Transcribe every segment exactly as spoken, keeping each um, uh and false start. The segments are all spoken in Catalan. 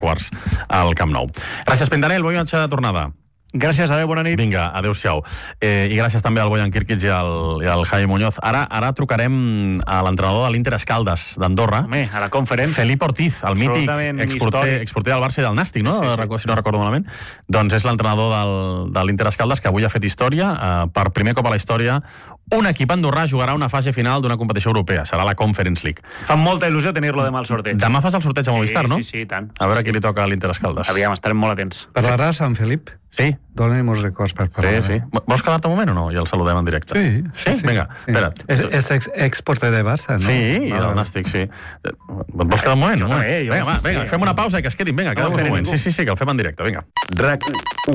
quarts al Camp Nou. Gràcies, Pendanell, bon viatge de tornada. Gràcies, adeu, bona nit. Vinga, adeu-siau. Eh, I gràcies també al Bojan Kirkic i al, i al Javi Muñoz. Ara ara trucarem a l'entrenador de l'Inter Escaldes d'Andorra. Home, a la Conference. Felipe Ortiz, el mític exporter, exporter del Barça i del Nàstic, no? Sí, sí. Si no recordo malament. Doncs és l'entrenador del, de l'Inter Escaldes que avui ha fet història. Eh, per primer cop a la història, un equip andorrà jugarà una fase final d'una competició europea. Serà la Conference League. Fa molta il·lusió tenir-lo demà al sorteig. Demà fas el sorteig a Movistar, sí, no? Sí, sí, tant. A veure sí. qui li toca a l'Inter Escaldes. Aviam, estarem molt atents. Parlaràs amb Felip? Sí. Dóna-nos records per parlar. Sí, sí. Vols quedar-te un moment o no? I el saludem en directe. Sí. Sí? sí Vinga, sí. espera't. És, és ex, exporter de Barça, no? Sí, i del Nàstic, sí. Vols quedar un moment? Jo un moment? també, jo vinga, va, sí, vinga, sí. fem una pausa i que es quedin. Vinga, quedem No, un moment. ningú. Sí, sí, sí, que el fem en directe, vinga. RAC u.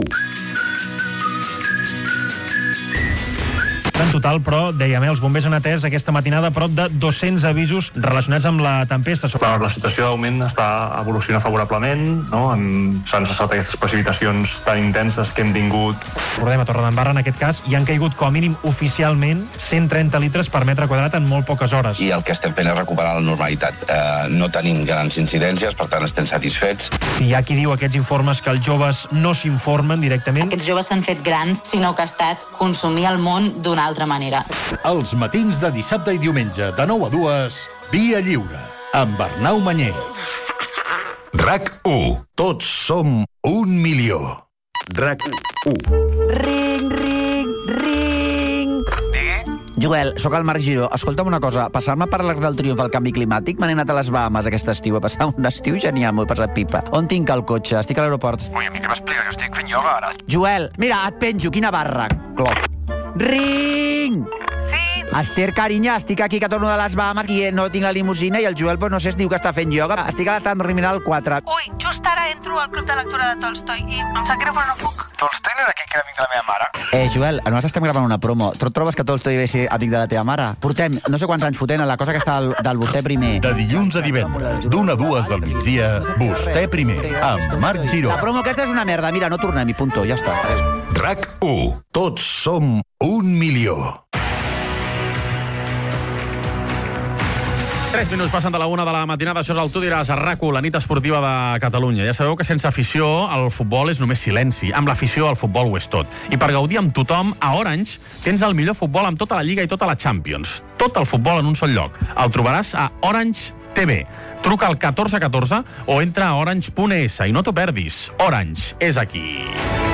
En total, però, dèiem, eh, els bombers han atès aquesta matinada prop de dos-cents avisos relacionats amb la tempesta. La, la situació d'augment està evolucionant favorablement, no? S'han cessat aquestes precipitacions tan intenses que hem tingut. Recordem, a Torredembarra, en aquest cas, hi han caigut com a mínim oficialment cent trenta litres per metre quadrat en molt poques hores. I el que estem fent és recuperar la normalitat. Eh, no tenim grans incidències, per tant estem satisfets. Hi ha qui diu aquests informes que els joves no s'informen directament. Aquests joves s'han fet grans, sinó que ha estat consumir el món d'una altra manera. Els matins de dissabte i diumenge, de nou a dues, Via Lliure, amb Arnau Manyer. RAC u. Tots som un milió. RAC u. Ring, ring, ring. Joel, sóc el Marc Giró. Escolta'm una cosa, passar-me per l'Arc del Triomf al canvi climàtic? Me n'he anat a les Bahamas aquest estiu, a passar un estiu genial, m'ho he passat pipa. On tinc el cotxe? Estic a l'aeroport. Ui, a mi què m'explica? Jo estic fent ioga ara. Joel, mira, et penjo, quina barra. Cloc. Ring! Sí? Esther, carinyo, estic aquí que torno de les Bahamas i no tinc la limusina i el Joel, pues, no sé, es diu que està fent ioga. Estic a la Terminal quatre. Ui, just ara entro al club de lectura de Tolstoi i em sap greu, però no puc. Tolstoi no era aquell que era amic de la meva mare? Eh, Joel, nosaltres estem gravant una promo. Tu et trobes que Tolstoi ve ser amic de la teva mare? Portem no sé quants anys fotent a la cosa que està del, del vostè primer. De dilluns a divendres, d'una a dues del migdia, vostè primer, amb Marc Giró. La promo aquesta és una merda, mira, no tornem i punto, ja està. RAC u. Tots som un milió. Tres minuts passen de la una de la matinada, això és el Tu diràs a RAC u, la nit esportiva de Catalunya. Ja sabeu que sense afició el futbol és només silenci. Amb l'afició el futbol ho és tot. I per gaudir amb tothom, a Orange tens el millor futbol amb tota la Lliga i tota la Champions. Tot el futbol en un sol lloc. El trobaràs a Orange T V. Truca al catorze catorze o entra a orange punt es i no t'ho perdis. Orange és aquí.